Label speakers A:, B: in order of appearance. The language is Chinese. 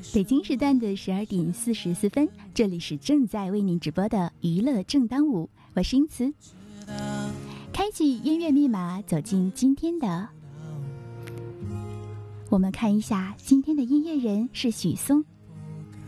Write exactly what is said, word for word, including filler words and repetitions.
A: 北京时段的十二点四十四分，这里是正在为您直播的娱乐正当午，我是英慈。开启音乐密码，走进今天的，我们看一下今天的音乐人是许嵩。